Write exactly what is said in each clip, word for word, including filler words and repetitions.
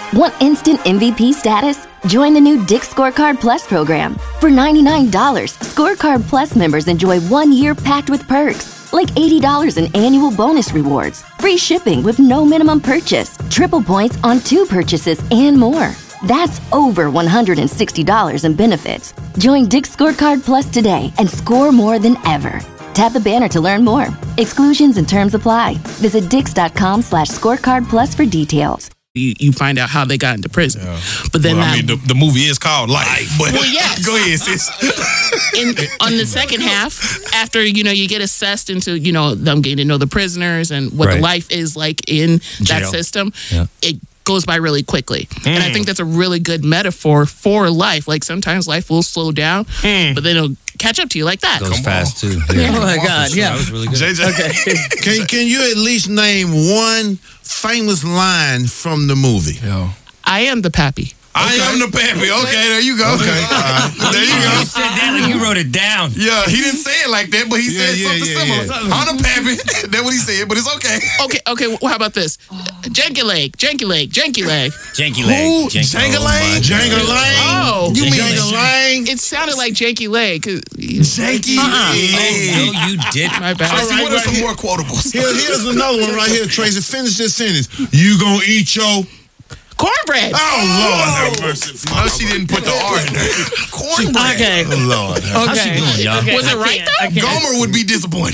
Want instant M V P status? Join the new Dick's Scorecard Plus program. For ninety-nine dollars, Scorecard Plus members enjoy one year packed with perks, like eighty dollars in annual bonus rewards, free shipping with no minimum purchase, triple points on two purchases, and more. That's over one hundred sixty dollars in benefits. Join Dick's Scorecard Plus today and score more than ever. Tap the banner to learn more. Exclusions and terms apply. Visit dix.com slash scorecard plus for details. You, you find out how they got into prison. Yeah. But then well, that, I mean, the, the movie is called Life. But well, yes. Go ahead, sis. In, on the second half, after, you know, you get assessed into, you know, them getting to know the prisoners and what right. the life is like in Jail. that system, yeah. it goes by really quickly. Mm. And I think that's a really good metaphor for life. Like, sometimes life will slow down, mm. but then it'll catch up to you like that. Goes Come fast, on. too. Yeah. Yeah. Oh, my God, yeah. That was really good. J J. Okay. can, can you at least name one famous line from the movie? Yo. I am the pappy. I okay. am the pappy. Okay, there you go. Okay, right. There you go. You said that like you wrote it down. Yeah, he didn't say it like that, but he yeah, said yeah, something yeah, similar. Yeah. I'm the pappy. That's what he said, but it's okay. Okay, okay. Well, how about this? Janky leg, janky leg, janky leg. Janky leg. Janky leg? Janky leg? Oh. You mean janky leg? It sounded like janky leg. Janky uh-uh. leg. Oh, no, you did. My bad. Tracy, right, what are right some here. more quotables? Here, here's another one right here, Tracy. Finish this sentence. You gonna eat your... cornbread. Oh, Lord have mercy. No, she didn't put the R in there. Cornbread. Okay. Oh, Lord. Okay. How's she doing, y'all? Okay. Was it right, though? Gomer would be disappointed.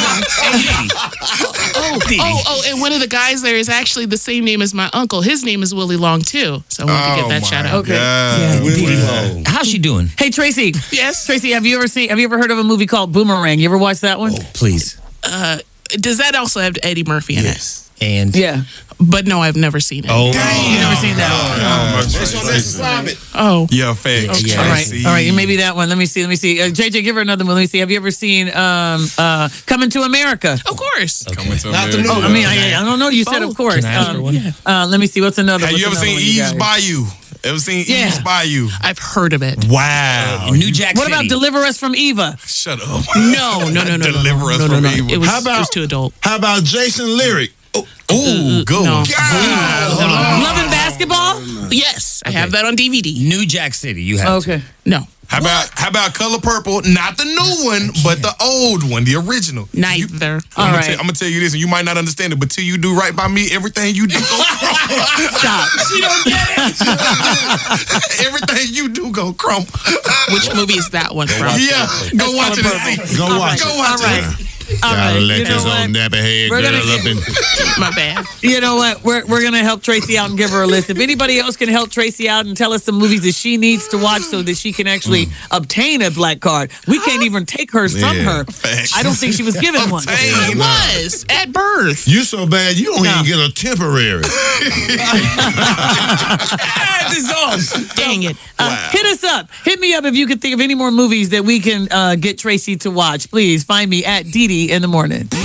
oh, oh, oh, and one of the guys there is actually the same name as my uncle. His name is Willie Long, too. So I wanted oh to get that shout out. Okay. Yeah, Willie. How's she doing? Hey, Tracy. Yes? Tracy, have you ever seen, have you ever heard of a movie called Boomerang? You ever watched that one? Oh, please. Uh, does that also have Eddie Murphy in yes. it? And yeah. But no, I've never seen it. Oh, you never seen that one? That's your next assignment. Oh. Yeah, facts. Okay. All right. All right. Maybe that one. Let me see. Let me see. Uh, J J, give her another one. Let me see. Have you ever seen um, uh, Coming to America? Of course. Okay. Coming to Not America. the Oh, I mean, I, I don't know. You said, Oh, of course. Can I ask Um, for one? Yeah. uh, let me see. What's another? Have what's you ever another seen one you Eve's got? Bayou? Ever seen Yeah. Eve's Bayou? I've heard of it. Wow. New Jack What City. about Deliver Us from Eva? Shut up. No, no, no, no. Deliver no, us no, no, from no. evil. It was, How about- it was too adult. How about Jason Lyric? Oh, ooh, good no. one. God. Love and Basketball? Yes, I have that on D V D. New Jack City. You have Okay. to. No, How about how about Color Purple? Not the new one, but the old one, the original. neither. All I'm, right. gonna tell, I'm gonna tell you this, and you might not understand it, but till you do right by me, everything you do go Stop. She don't get it. Everything you do go crump. Which movie is that one from? Yeah, go watch it and see. Go watch Go it. watch All right. it. All right. Gotta let You know this what? old nappy head We're girl gonna- up and... My bad. You know what? We're we're gonna help Tracy out and give her a list. If anybody else can help Tracy out and tell us some movies that she needs to watch so that she can actually obtain a black card, we can't even take hers from Yeah, her. facts. I don't think she was given one. I was at birth. You so bad, you don't No. even get a temporary. Dang it. Uh, hit us up. Hit me up if you can think of any more movies that we can uh, get Tracy to watch. Please find me at Dee Dee in the morning.